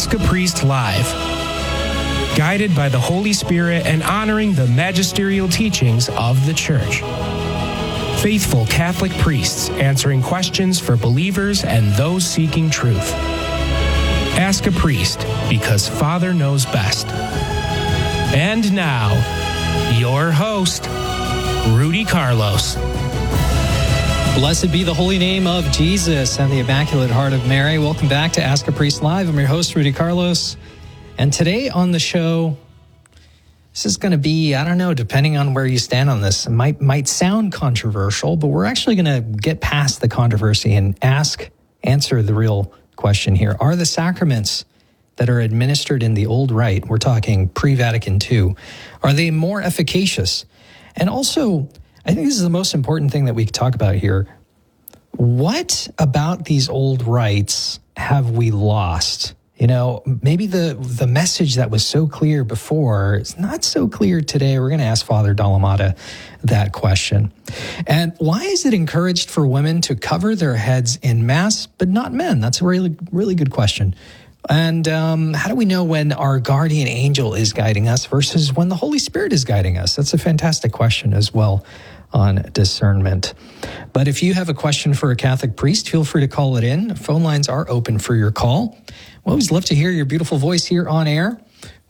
Ask a Priest Live. Guided by the Holy Spirit and honoring the magisterial teachings of the Church. Faithful Catholic priests answering questions for believers and those seeking truth. Ask a Priest, because Father knows best. And now, your host, Rudy Carlos. Blessed be the holy name of Jesus and the Immaculate Heart of Mary. Welcome back to Ask a Priest Live. I'm your host, Rudy Carlos. And today on the show, this is going to be, I don't know, depending on where you stand on this, it might sound controversial, but we're actually going to get past the controversy and answer the real question here. Are the sacraments that are administered in the old rite, we're talking pre-Vatican II, are they more efficacious? And also, I think this is the most important thing that we could talk about here. What about these old rites have we lost? You know, maybe the message that was so clear before is not so clear today. We're going to ask Father Dallamada that question. And why is it encouraged for women to cover their heads in Mass, but not men? That's a really, really good question. And how do we know when our guardian angel is guiding us versus when the Holy Spirit is guiding us? That's a fantastic question as well on discernment. But if you have a question for a Catholic priest, feel free to call it in. Phone lines are open for your call. We always love to hear your beautiful voice here on air.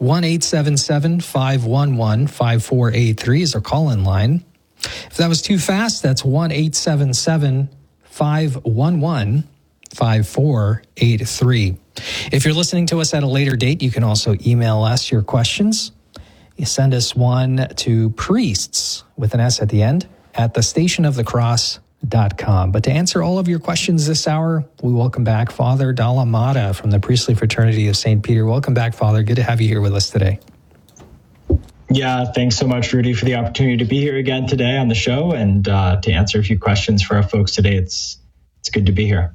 1-877-511-5483 is our call-in line. If that was too fast, that's 1-877-511-5483. If you're listening to us at a later date, you can also email us your questions. You send us one to priests with an S at the end at thestationofthecross.com. But to answer all of your questions this hour, we welcome back Father Dallamada from the Priestly Fraternity of St. Peter. Welcome back, Father. Good to have you here with us today. Yeah, thanks so much, Rudy, for the opportunity to be here again today on the show and to answer a few questions for our folks today. It's good to be here.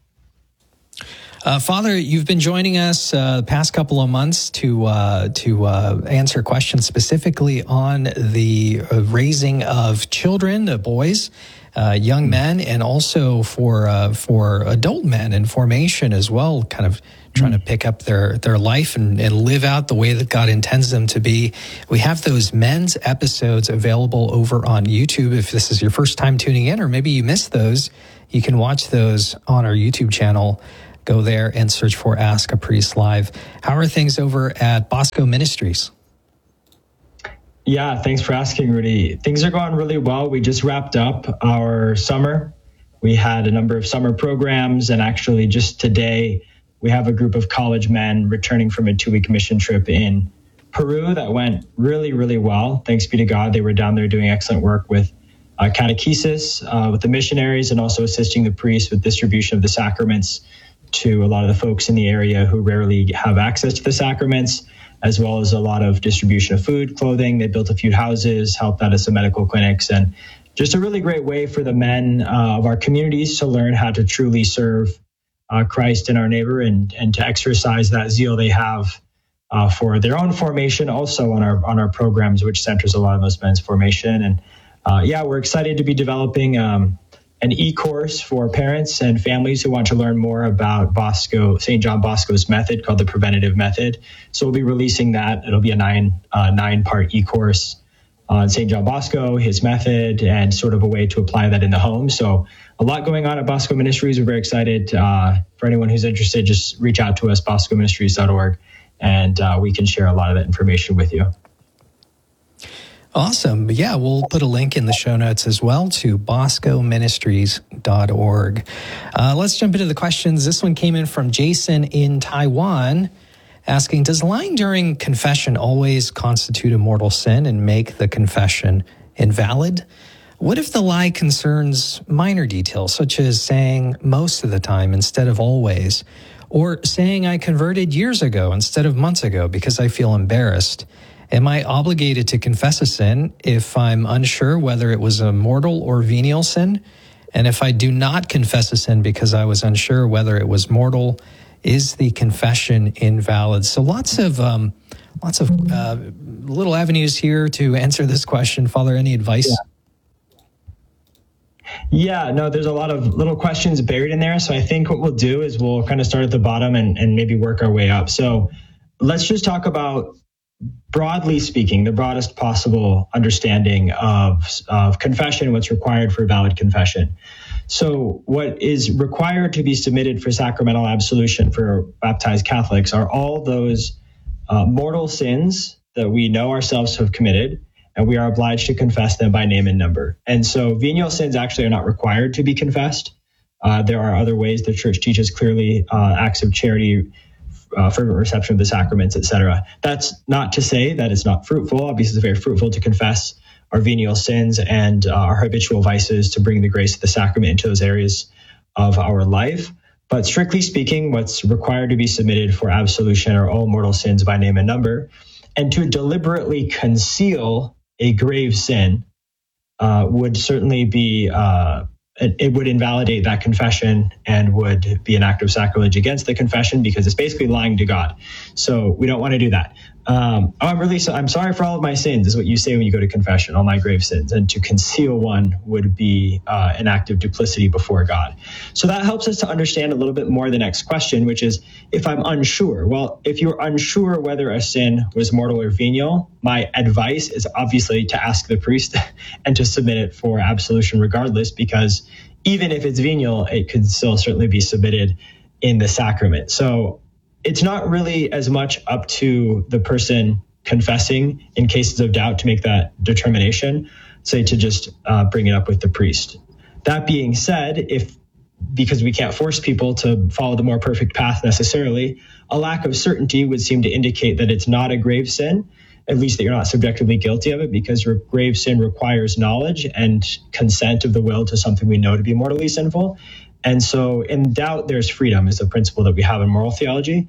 Father, you've been joining us the past couple of months to answer questions specifically on the raising of children, boys, young men, and also for adult men in formation as well, kind of trying to pick up their life and live out the way that God intends them to be. We have those men's episodes available over on YouTube. If this is your first time tuning in, or maybe you missed those, you can watch those on our YouTube channel. Go there and search for Ask a Priest Live. How are things over at Bosco Ministries? Yeah, thanks for asking, Rudy. Things are going really well. We just wrapped up our summer. We had a number of summer programs, and actually just today, we have a group of college men returning from a 2-week mission trip in Peru that went really, really well. Thanks be to God. They were down there doing excellent work with catechesis, with the missionaries, and also assisting the priests with distribution of the sacraments to a lot of the folks in the area who rarely have access to the sacraments, as well as a lot of distribution of food, clothing. They built a few houses, helped out at some medical clinics, and just a really great way for the men of our communities to learn how to truly serve Christ and our neighbor, and to exercise that zeal they have for their own formation, also on our programs, which centers a lot of those men's formation. And we're excited to be developing an e-course for parents and families who want to learn more about St. John Bosco's method called the Preventative Method. So we'll be releasing that. It'll be a nine-part e-course on St. John Bosco, his method, and sort of a way to apply that in the home. So a lot going on at Bosco Ministries. We're very excited. For anyone who's interested, just reach out to us, boscoministries.org, and we can share a lot of that information with you. Awesome. Yeah, we'll put a link in the show notes as well to boscoministries.org. Let's jump into the questions. This one came in from Jason in Taiwan, asking, does lying during confession always constitute a mortal sin and make the confession invalid? What if the lie concerns minor details, such as saying most of the time instead of always, or saying I converted years ago instead of months ago because I feel embarrassed? Am I obligated to confess a sin if I'm unsure whether it was a mortal or venial sin? And if I do not confess a sin because I was unsure whether it was mortal, is the confession invalid? So lots of little avenues here to answer this question. Father, any advice? Yeah, no, there's a lot of little questions buried in there. So I think what we'll do is we'll kind of start at the bottom and maybe work our way up. So let's just talk about, broadly speaking, the broadest possible understanding of confession, what's required for valid confession. So what is required to be submitted for sacramental absolution for baptized Catholics are all those mortal sins that we know ourselves to have committed, and we are obliged to confess them by name and number. And so venial sins actually are not required to be confessed. There are other ways the church teaches clearly, acts of charity, fervent reception of the sacraments, etc. That's not to say that it's not fruitful. Obviously, it's very fruitful to confess our venial sins and our habitual vices to bring the grace of the sacrament into those areas of our life. But strictly speaking, what's required to be submitted for absolution are all mortal sins by name and number. And to deliberately conceal a grave sin would certainly be, it would invalidate that confession and would be an act of sacrilege against the confession, because it's basically lying to God. So we don't want to do that. I'm sorry for all of my sins is what you say when you go to confession, all my grave sins. And to conceal one would be an act of duplicity before God. So that helps us to understand a little bit more the next question, which is, if I'm unsure. Well, if you're unsure whether a sin was mortal or venial, my advice is obviously to ask the priest and to submit it for absolution regardless, because even if it's venial, it could still certainly be submitted in the sacrament. So it's not really as much up to the person confessing in cases of doubt to make that determination, say to just bring it up with the priest. That being said, because we can't force people to follow the more perfect path necessarily, a lack of certainty would seem to indicate that it's not a grave sin, at least that you're not subjectively guilty of it, because your grave sin requires knowledge and consent of the will to something we know to be mortally sinful. And so in doubt, there's freedom is the principle that we have in moral theology.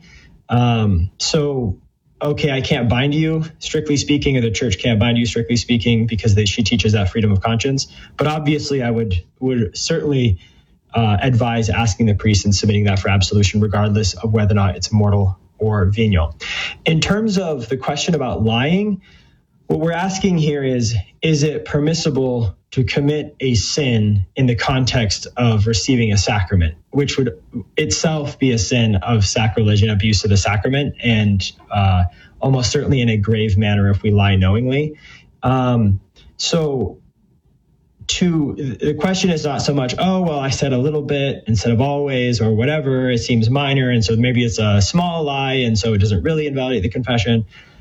Okay, I can't bind you, strictly speaking, or the church can't bind you, strictly speaking, because she teaches that freedom of conscience. But obviously, I would certainly advise asking the priest and submitting that for absolution, regardless of whether or not it's mortal or venial. In terms of the question about lying, what we're asking here is it permissible to commit a sin in the context of receiving a sacrament, which would itself be a sin of sacrilege and abuse of the sacrament, and almost certainly in a grave manner if we lie knowingly. So the question is not so much, oh, well, I said a little bit instead of always or whatever, it seems minor, and so maybe it's a small lie, and so it doesn't really invalidate the confession.